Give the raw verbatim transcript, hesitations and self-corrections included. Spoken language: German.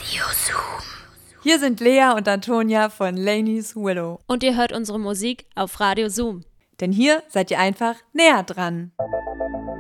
Hier sind Lea und Antonia von Lanie's Willow. Und ihr hört unsere Musik auf Radio Zoom. Denn hier seid ihr einfach näher dran.